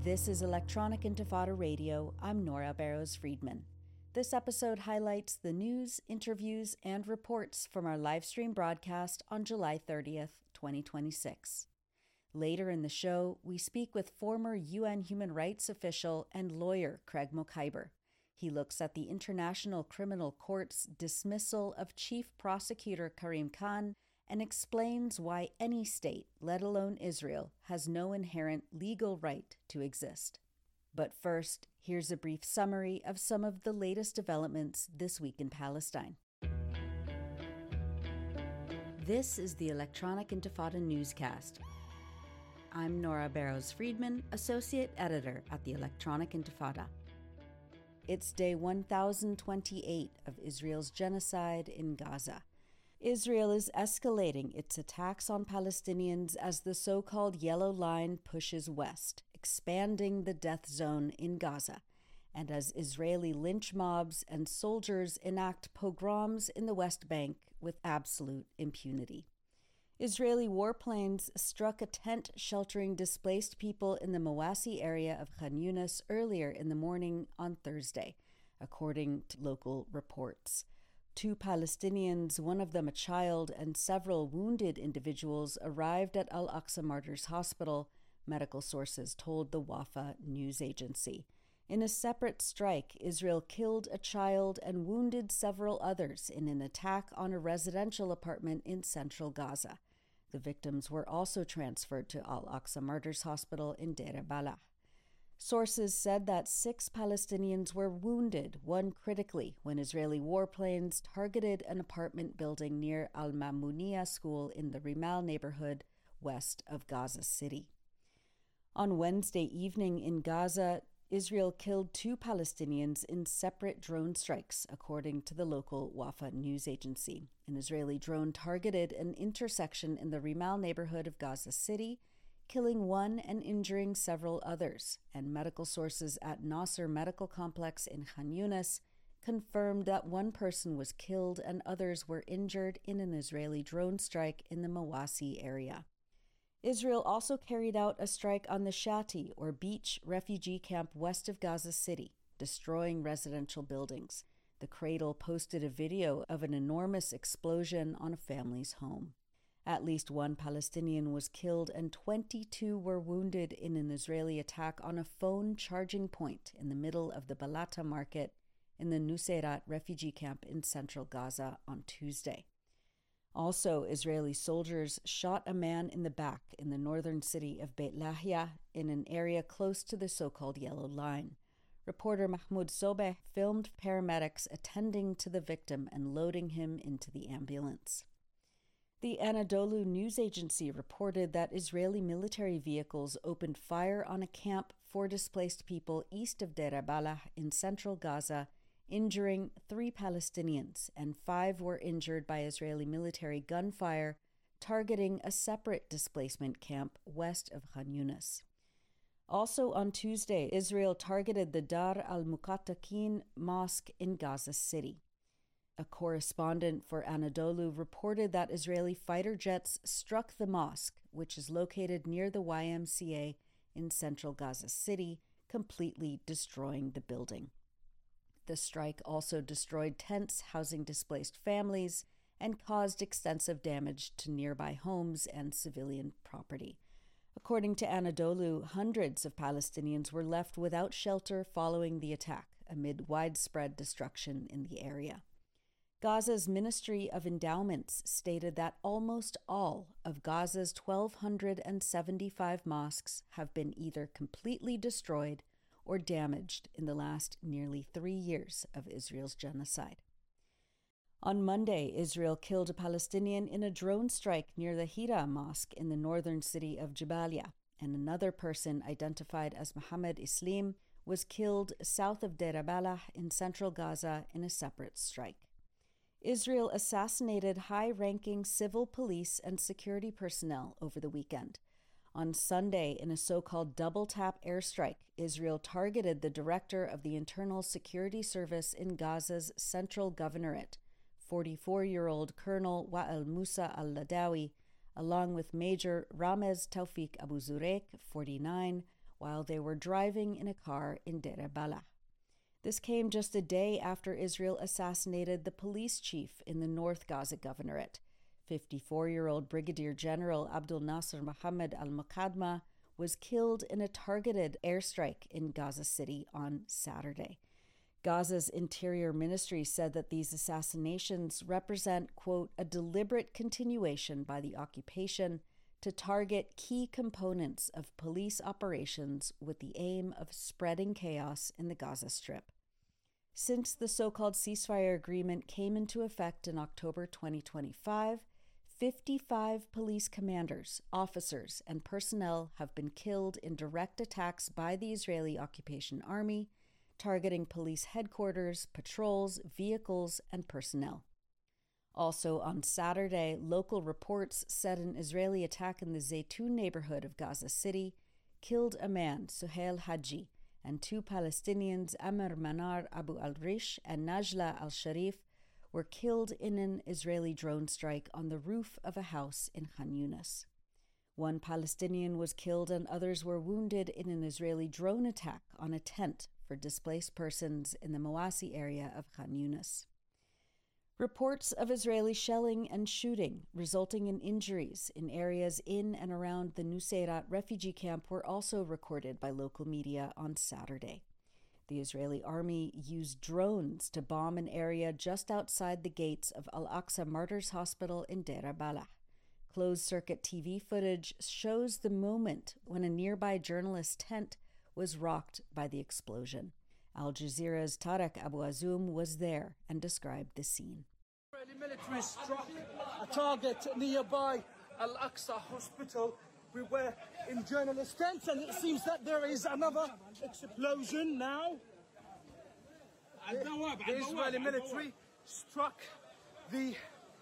This is Electronic Intifada Radio. I'm Nora Barrows-Friedman. This episode highlights the news, interviews, and reports from our livestream broadcast on July 30th, 2026. Later in the show, we speak with former UN human rights official and lawyer Craig Mokhiber. He looks at the International Criminal Court's dismissal of Chief Prosecutor Karim Khan and explains why any state, let alone Israel, has no inherent legal right to exist. But first, here's a brief summary of some of the latest developments this week in Palestine. This is the Electronic Intifada newscast. I'm Nora Barrows-Friedman, Associate Editor at the Electronic Intifada. It's day 1028 of Israel's genocide in Gaza. Israel is escalating its attacks on Palestinians as the so-called Yellow Line pushes west, expanding the death zone in Gaza, and as Israeli lynch mobs and soldiers enact pogroms in the West Bank with absolute impunity. Israeli warplanes struck a tent sheltering displaced people in the Mawasi area of Khan Yunis earlier in the morning on Thursday, according to local reports. 2 Palestinians, one of them a child, and several wounded individuals arrived at Al-Aqsa Martyrs Hospital, medical sources told the Wafa news agency. In a separate strike, Israel killed a child and wounded several others in an attack on a residential apartment in central Gaza. The victims were also transferred to Al-Aqsa Martyrs Hospital in Deir al-Balah. Sources said that 6 Palestinians were wounded, one critically, when Israeli warplanes targeted an apartment building near Al-Mamuniya school in the Rimal neighborhood west of Gaza City. On Wednesday evening in Gaza, Israel killed 2 Palestinians in separate drone strikes, according to the local Wafa news agency. An Israeli drone targeted an intersection in the Rimal neighborhood of Gaza City, killing 1 and injuring several others, and medical sources at Nasser Medical Complex in Khan Yunis confirmed that 1 person was killed and others were injured in an Israeli drone strike in the Mawasi area. Israel also carried out a strike on the Shati, or beach, refugee camp west of Gaza City, destroying residential buildings. The Cradle posted a video of an enormous explosion on a family's home. At least 1 Palestinian was killed and 22 were wounded in an Israeli attack on a phone charging point in the middle of the Balata market in the Nuseirat refugee camp in central Gaza on Tuesday. Also, Israeli soldiers shot a man in the back in the northern city of Beit Lahia in an area close to the so-called Yellow Line. Reporter Mahmoud Sobeh filmed paramedics attending to the victim and loading him into the ambulance. The Anadolu news agency reported that Israeli military vehicles opened fire on a camp for displaced people east of Deir al-Balah in central Gaza, injuring 3 Palestinians, and 5 were injured by Israeli military gunfire targeting a separate displacement camp west of Khan Yunis. Also on Tuesday, Israel targeted the Dar al-Muqattaqin mosque in Gaza City. A correspondent for Anadolu reported that Israeli fighter jets struck the mosque, which is located near the YMCA in central Gaza City, completely destroying the building. The strike also destroyed tents housing displaced families and caused extensive damage to nearby homes and civilian property. According to Anadolu, hundreds of Palestinians were left without shelter following the attack, amid widespread destruction in the area. Gaza's Ministry of Endowments stated that almost all of Gaza's 1,275 mosques have been either completely destroyed or damaged in the last nearly 3 years of Israel's genocide. On Monday, Israel killed a Palestinian in a drone strike near the Hira Mosque in the northern city of Jabalia, and another person identified as Mohammed Islim was killed south of Deir al-Balah in central Gaza in a separate strike. Israel assassinated high-ranking civil police and security personnel over the weekend. On Sunday, in a so-called double-tap airstrike, Israel targeted the director of the Internal Security Service in Gaza's Central Governorate, 44-year-old Colonel Wa'el Musa al-Ladawi, along with Major Ramez Tawfiq Abu Zurek, 49, while they were driving in a car in Deir el-Balah. This came just a day after Israel assassinated the police chief in the North Gaza Governorate. 54-year-old Brigadier General Abdul Nasser Mohammed al-Muqadma was killed in a targeted airstrike in Gaza City on Saturday. Gaza's Interior Ministry said that these assassinations represent, quote, a deliberate continuation by the occupation to target key components of police operations with the aim of spreading chaos in the Gaza Strip. Since the so-called ceasefire agreement came into effect in October 2025, 55 police commanders, officers, and personnel have been killed in direct attacks by the Israeli occupation army, targeting police headquarters, patrols, vehicles, and personnel. Also on Saturday, local reports said an Israeli attack in the Zaytun neighborhood of Gaza City killed a man, Suhail Haji, and two Palestinians, Amr Manar Abu al-Rish and Najla al-Sharif, were killed in an Israeli drone strike on the roof of a house in Khan Yunis. One Palestinian was killed and others were wounded in an Israeli drone attack on a tent for displaced persons in the Mawasi area of Khan Yunis. Reports of Israeli shelling and shooting resulting in injuries in areas in and around the Nuseirat refugee camp were also recorded by local media on Saturday. The Israeli army used drones to bomb an area just outside the gates of Al-Aqsa Martyrs Hospital in Deir el-Balah. Closed-circuit TV footage shows the moment when a nearby journalist's tent was rocked by the explosion. Al Jazeera's Tarek Abu Azoum was there and described the scene. Israeli military struck a target nearby Al-Aqsa Hospital. We were in journalist tents, and it seems that there is another explosion now. The Israeli military struck the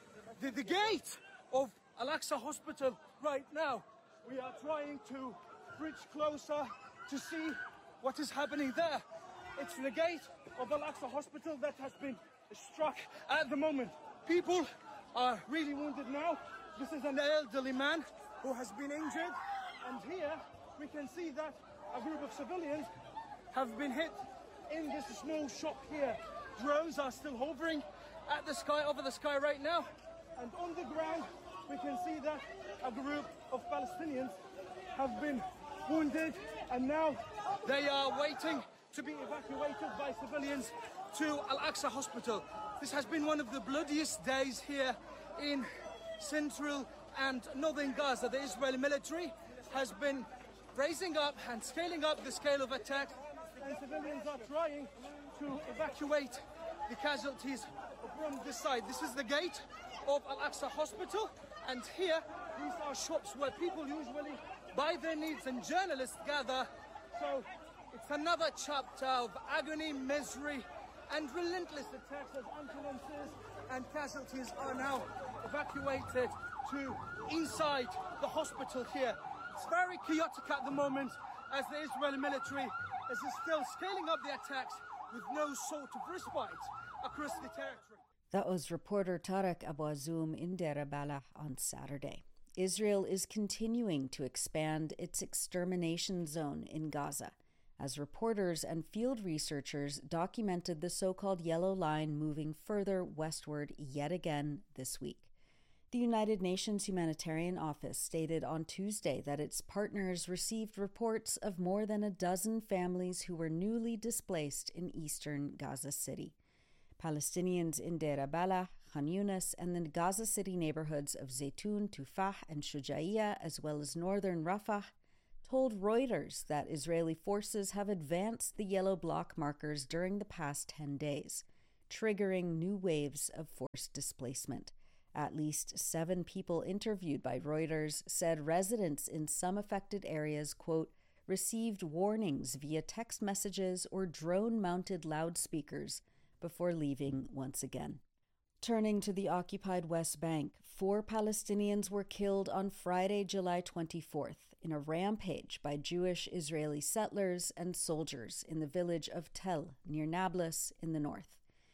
gate of Al-Aqsa Hospital right now. We are trying to reach closer to see what is happening there. It's the gate of Al-Aqsa Hospital that has been struck at the moment. People are really wounded now. This is an elderly man who has been injured, and here we can see that a group of civilians have been hit in this small shop here. Drones are still hovering at the sky, over the sky right now, and on the ground we can see that a group of Palestinians have been wounded, and now they are waiting to be evacuated by civilians to Al-Aqsa Hospital. This has been one of the bloodiest days here in central and northern Gaza. The Israeli military has been raising up and scaling up the scale of attack, and civilians are trying to evacuate the casualties from this side. This is the gate of Al-Aqsa Hospital, and here these are shops where people usually buy their needs and journalists gather. So it's another chapter of agony, misery, and relentless attacks as ambulances and casualties are now evacuated to inside the hospital here. It's very chaotic at the moment as the Israeli military is still scaling up the attacks with no sort of respite across the territory. That was reporter Tarek Abu Azoum in Deir el-Balah on Saturday. Israel is continuing to expand its extermination zone in Gaza, as reporters and field researchers documented the so-called Yellow Line moving further westward yet again this week. The United Nations Humanitarian Office stated on Tuesday that its partners received reports of more than a dozen families who were newly displaced in eastern Gaza City. Palestinians in Deir el-Balah, Khan Yunis, and the Gaza City neighborhoods of Zaytun, Tufah, and Shujaiya, as well as northern Rafah, told Reuters that Israeli forces have advanced the yellow block markers during the past 10 days, triggering new waves of forced displacement. At least 7 people interviewed by Reuters said residents in some affected areas, quote, received warnings via text messages or drone-mounted loudspeakers before leaving once again. Turning to the occupied West Bank, 4 Palestinians were killed on Friday, July 24th, in a rampage by Jewish Israeli settlers and soldiers in the village of Tel, near Nablus, in the north.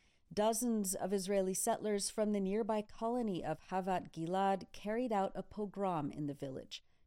Dozens of Israeli settlers from the nearby colony of Havat Gilad carried out a pogrom in the village,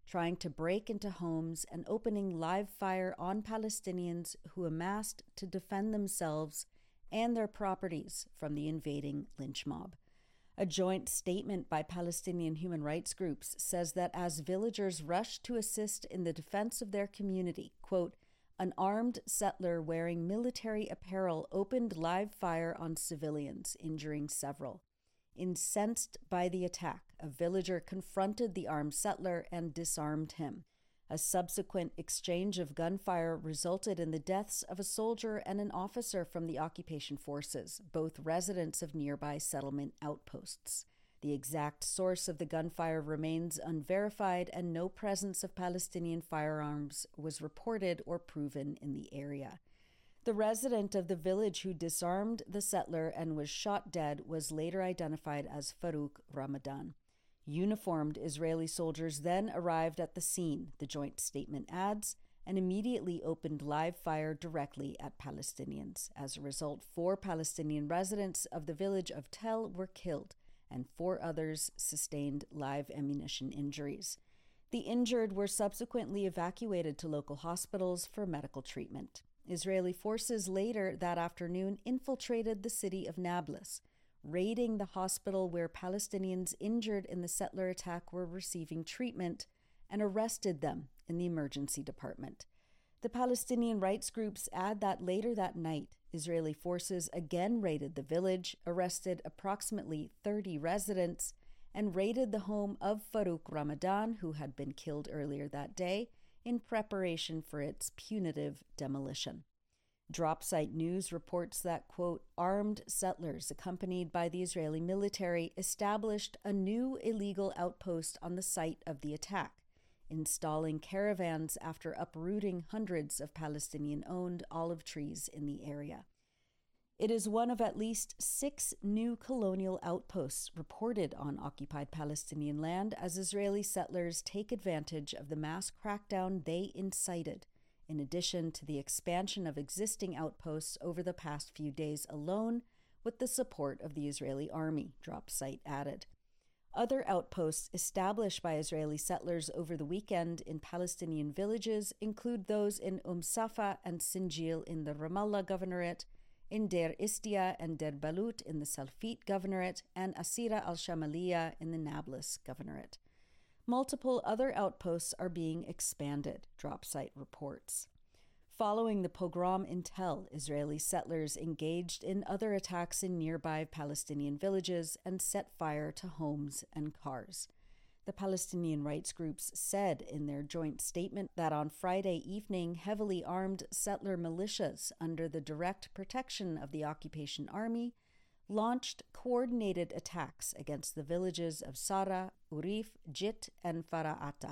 trying to break into homes and opening live fire on Palestinians who amassed to defend themselves and their properties from the invading lynch mob. A joint statement by Palestinian human rights groups says that as villagers rushed to assist in the defense of their community, quote, an armed settler wearing military apparel opened live fire on civilians, injuring several. Incensed by the attack, a villager confronted the armed settler and disarmed him. A subsequent exchange of gunfire resulted in the deaths of a soldier and an officer from the occupation forces, both residents of nearby settlement outposts. The exact source of the gunfire remains unverified, and no presence of Palestinian firearms was reported or proven in the area. The resident of the village who disarmed the settler and was shot dead was later identified as Farouk Ramadan. Uniformed Israeli soldiers then arrived at the scene, the joint statement adds, and immediately opened live fire directly at Palestinians. As a result, 4 Palestinian residents of the village of Tel were killed, and 4 others sustained live ammunition injuries. The injured were subsequently evacuated to local hospitals for medical treatment. Israeli forces later that afternoon infiltrated the city of Nablus, raiding the hospital where Palestinians injured in the settler attack were receiving treatment, and arrested them in the emergency department. The Palestinian rights groups add that later that night, Israeli forces again raided the village, arrested approximately 30 residents, and raided the home of Farouk Ramadan, who had been killed earlier that day, in preparation for its punitive demolition. Dropsite News reports that, quote, armed settlers accompanied by the Israeli military established a new illegal outpost on the site of the attack, installing caravans after uprooting hundreds of Palestinian-owned olive trees in the area. It is one of at least 6 new colonial outposts reported on occupied Palestinian land as Israeli settlers take advantage of the mass crackdown they incited, in addition to the expansion of existing outposts over the past few days alone, with the support of the Israeli army, Dropsite added. Other outposts established by Israeli settlers over the weekend in Palestinian villages include those in Safa and Sinjil in the Ramallah Governorate, in Deir Istia and Deir Balut in the Salfit Governorate, and Asira al-Shamaliya in the Nablus Governorate. Multiple other outposts are being expanded, Dropsite reports. Following the pogrom in Tel, Israeli settlers engaged in other attacks in nearby Palestinian villages and set fire to homes and cars. The Palestinian rights groups said in their joint statement that on Friday evening, heavily armed settler militias under the direct protection of the occupation army launched coordinated attacks against the villages of Sara, Urif, Jit, and Fara'ata.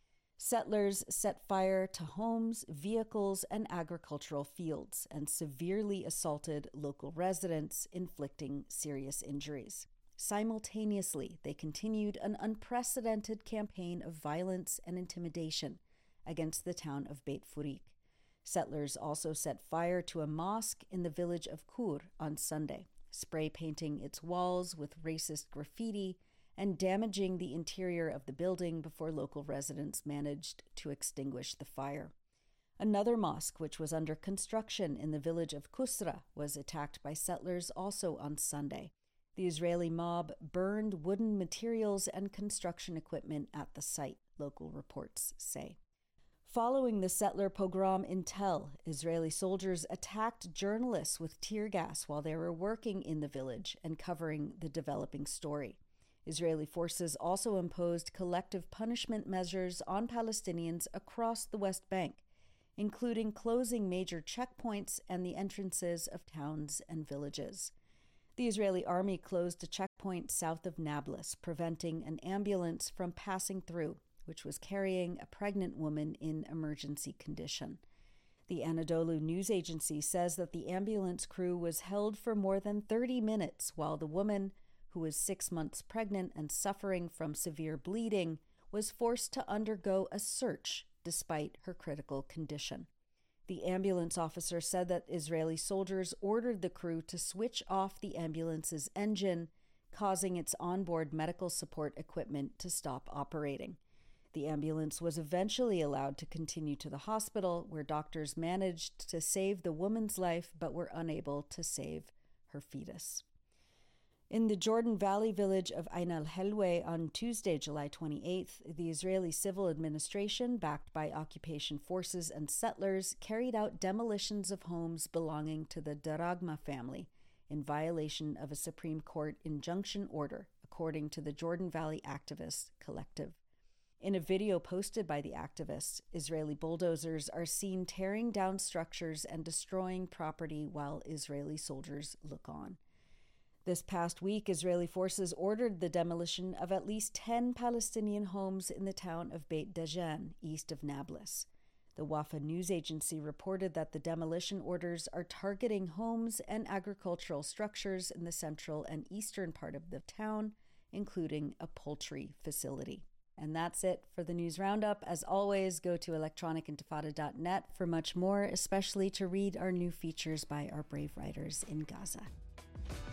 Settlers set fire to homes, vehicles, and agricultural fields and severely assaulted local residents, inflicting serious injuries. Simultaneously, they continued an unprecedented campaign of violence and intimidation against the town of Beit Furik. Settlers also set fire to a mosque in the village of Kur on Sunday, spray painting its walls with racist graffiti and damaging the interior of the building before local residents managed to extinguish the fire. Another mosque, which was under construction in the village of Kusra, was attacked by settlers also on Sunday. The Israeli mob burned wooden materials and construction equipment at the site, local reports say. Following the settler pogrom in Tel, Israeli soldiers attacked journalists with tear gas while they were working in the village and covering the developing story. Israeli forces also imposed collective punishment measures on Palestinians across the West Bank, including closing major checkpoints and the entrances of towns and villages. The Israeli army closed a checkpoint south of Nablus, preventing an ambulance from passing through, which was carrying a pregnant woman in emergency condition. The Anadolu news agency says that the ambulance crew was held for more than 30 minutes while the woman, who was 6 months pregnant and suffering from severe bleeding, was forced to undergo a search despite her critical condition. The ambulance officer said that Israeli soldiers ordered the crew to switch off the ambulance's engine, causing its onboard medical support equipment to stop operating. The ambulance was eventually allowed to continue to the hospital, where doctors managed to save the woman's life but were unable to save her fetus. In the Jordan Valley village of Ain al-Helwa on Tuesday, July 28th, the Israeli civil administration, backed by occupation forces and settlers, carried out demolitions of homes belonging to the Daragma family in violation of a Supreme Court injunction order, according to the Jordan Valley Activists Collective. In a video posted by the activists, Israeli bulldozers are seen tearing down structures and destroying property while Israeli soldiers look on. This past week, Israeli forces ordered the demolition of at least 10 Palestinian homes in the town of Beit Dajan, east of Nablus. The Wafa news agency reported that the demolition orders are targeting homes and agricultural structures in the central and eastern part of the town, including a poultry facility. And that's it for the news roundup. As always, go to electronicintifada.net for much more, especially to read our new features by our brave writers in Gaza.